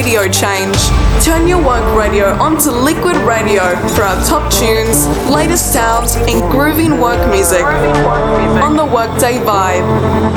radio change. Turn your work radio onto Liquid Radio for our top tunes, latest sounds, and grooving work music on the Workday Vibe.